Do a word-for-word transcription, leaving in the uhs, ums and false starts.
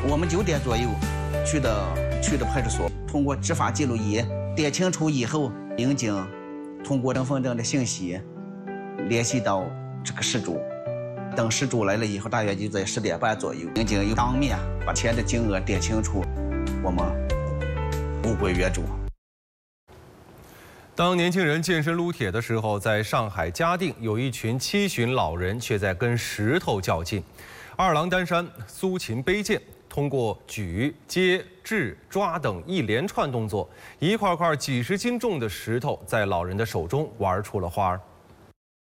我们九点左右去的去的派出所，通过执法记录仪点清楚以后，民警通过身份证的信息联系到这个失主。等失主来了以后，大约就在十点半左右，民警又当面把钱的金额点清楚，我们物归原主。 当年轻人健身撸铁的时候，在上海嘉定有一群七旬老人却在跟石头较劲。二郎担山，苏秦背剑，通过举、接、掷、抓等一连串动作，一块块几十斤重的石头在老人的手中玩出了花儿。